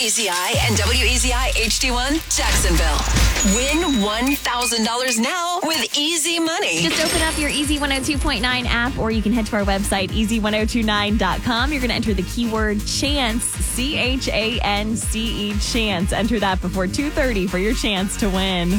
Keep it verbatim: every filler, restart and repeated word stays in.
E Z I and W E Z I H D one Jacksonville. Win one thousand dollars now with Easy Money. Just open up your Easy one oh two point nine app, or you can head to our website, easy one oh two nine dot com. You're going to enter the keyword CHANCE, C H A N C E, CHANCE. Enter that before two thirty for your chance to win.